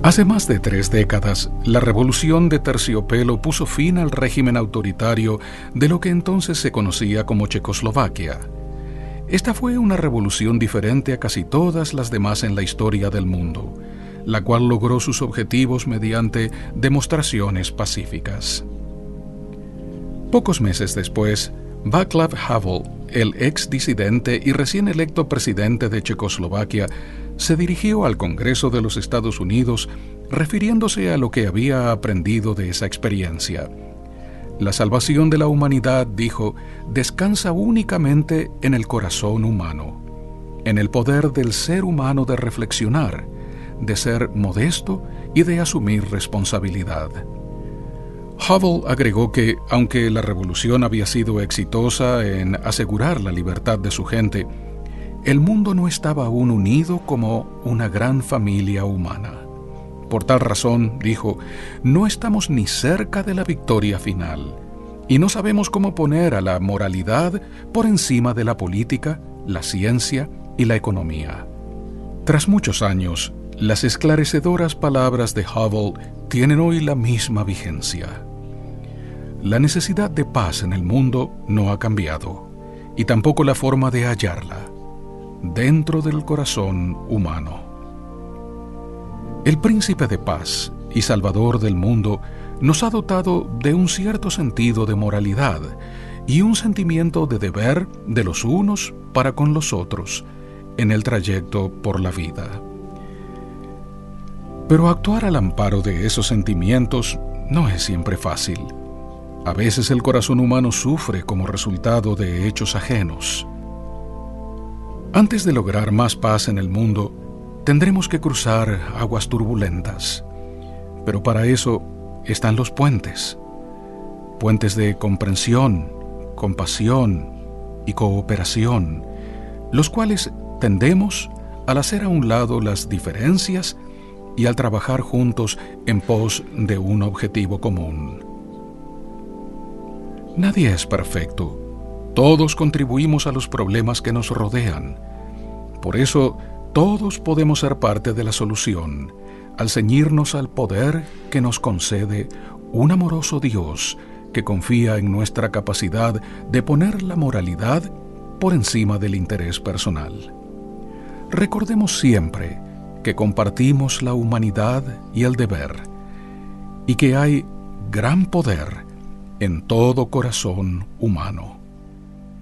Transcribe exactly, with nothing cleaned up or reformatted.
Hace más de tres décadas, la Revolución de Terciopelo puso fin al régimen autoritario de lo que entonces se conocía como Checoslovaquia. Esta fue una revolución diferente a casi todas las demás en la historia del mundo, la cual logró sus objetivos mediante demostraciones pacíficas. Pocos meses después, Václav Havel, el ex disidente y recién electo presidente de Checoslovaquia, se dirigió al Congreso de los Estados Unidos refiriéndose a lo que había aprendido de esa experiencia. La salvación de la humanidad, dijo, descansa únicamente en el corazón humano, en el poder del ser humano de reflexionar, de ser modesto y de asumir responsabilidad. Havel agregó que, aunque la revolución había sido exitosa en asegurar la libertad de su gente, el mundo no estaba aún unido como una gran familia humana. Por tal razón, dijo, no estamos ni cerca de la victoria final, y no sabemos cómo poner a la moralidad por encima de la política, la ciencia y la economía. Tras muchos años, las esclarecedoras palabras de Havel tienen hoy la misma vigencia. La necesidad de paz en el mundo no ha cambiado, y tampoco la forma de hallarla, dentro del corazón humano. El príncipe de paz y salvador del mundo nos ha dotado de un cierto sentido de moralidad y un sentimiento de deber de los unos para con los otros en el trayecto por la vida. Pero actuar al amparo de esos sentimientos no es siempre fácil. A veces el corazón humano sufre como resultado de hechos ajenos. Antes de lograr más paz en el mundo, tendremos que cruzar aguas turbulentas. Pero para eso están los puentes. Puentes de comprensión, compasión y cooperación, los cuales tendemos al hacer a un lado las diferencias y al trabajar juntos en pos de un objetivo común. Nadie es perfecto. Todos contribuimos a los problemas que nos rodean. Por eso, todos podemos ser parte de la solución, al ceñirnos al poder que nos concede un amoroso Dios que confía en nuestra capacidad de poner la moralidad por encima del interés personal. Recordemos siempre que compartimos la humanidad y el deber, y que hay gran poder en todo corazón humano.